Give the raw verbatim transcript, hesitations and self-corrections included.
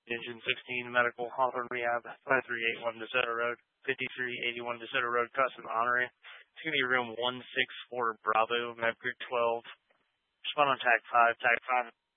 Engine sixteen Medical, Hawthorne Rehab, five three eight one DeSoto Road, fifty-three eighty-one DeSoto Road, Custom Honorary. It's going to be room one six four Bravo, Med Creek twelve. Respond on tag five, tag five.